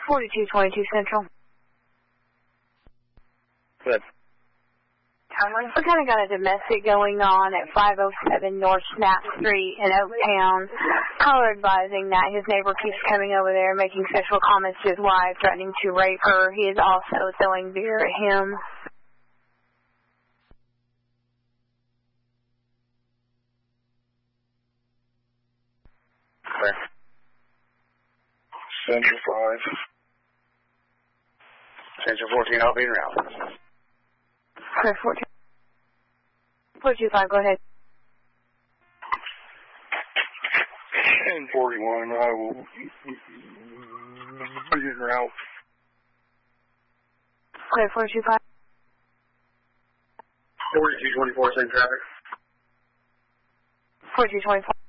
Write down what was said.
4222 Central. Good. We kind of got a domestic going on at 507 North Snap Street in Oaktown. Caller advising that his neighbor keeps coming over there, making sexual comments to his wife, threatening to rape her. He is also throwing beer at him. Okay. Central 5. Central 14, I'll be around. Okay, 425, go ahead. 1041, I will be en route. Okay, 425. 4224, same traffic. 4224.